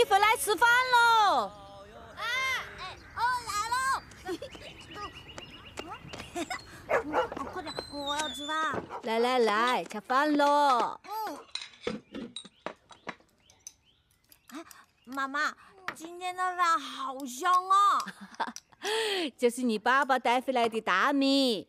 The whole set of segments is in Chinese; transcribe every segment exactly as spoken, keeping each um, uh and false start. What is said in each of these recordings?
回来吃饭喽！ 啊，哎，哦，来喽！哦，快点，我要吃饭。 来来来，吃饭喽！ 嗯。哎，妈妈，今天的饭好香啊！ 这是你爸爸带回来的大米。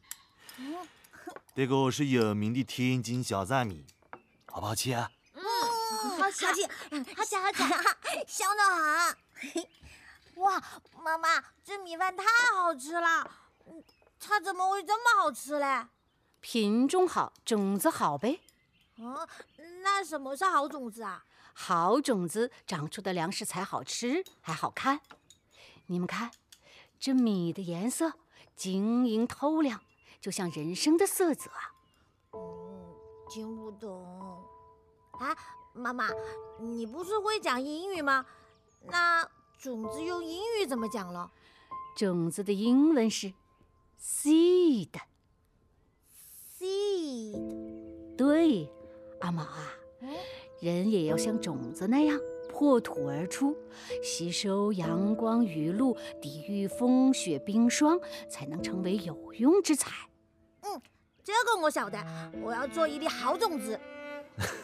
这个是有名的天津小仔米，好不好吃啊？ 嗯，好吃，好吃，好吃，好吃，香得很。哇，妈妈，这米饭太好吃了，它怎么会这么好吃嘞？ 品种好，种子好呗。 嗯，那什么是好种子啊？ 好种子长出的粮食才好吃，还好看。你们看，这米的颜色晶莹透亮，就像人生的色泽啊。 嗯，听不懂。哎，妈妈，你不是会讲英语吗？那种子用英语怎么讲了？ 种子的英文是 seed。 seed。 对，阿毛啊，人也要像种子那样破土而出，吸收阳光雨露，抵御风雪冰霜，才能成为有用之才。 嗯，这个我晓得，我要做一粒好种子。